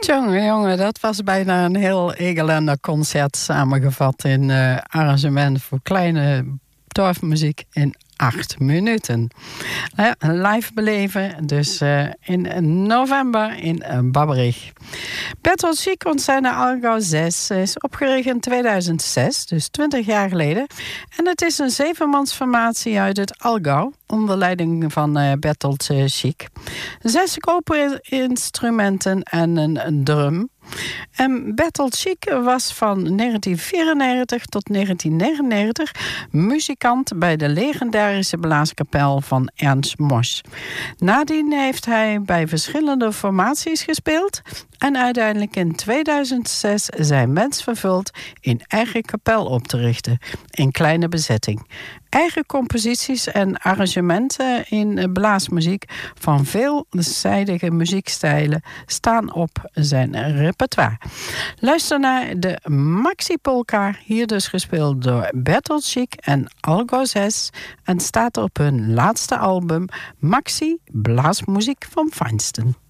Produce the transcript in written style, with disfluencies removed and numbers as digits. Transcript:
Jongen, dat was bijna een heel Egelender concert samengevat in arrangement voor kleine dorpsmuziek in 8 minuten. Live beleven, dus in november in Babberich. Bertolt Schiek ontstaan de Allgäu 6 is opgericht in 2006, dus 20 jaar geleden. En het is een 7-mansformatie uit het Allgäu, onder leiding van Bertolt Schiek. 6 koperinstrumenten en een drum. En Bertolt Schiek was van 1994 tot 1999 muzikant bij de legendarische blaaskapel van Ernst Mosch. Nadien heeft hij bij verschillende formaties gespeeld en uiteindelijk in 2006 zijn wens vervuld in eigen kapel op te richten, in kleine bezetting. Eigen composities en arrangementen in blaasmuziek van veelzijdige muziekstijlen staan op zijn repertoire. Luister naar de Maxi Polka, hier dus gespeeld door Bertolt Schiek en Allgäu 6 en staat op hun laatste album Maxi Blaasmuziek van Feinsten.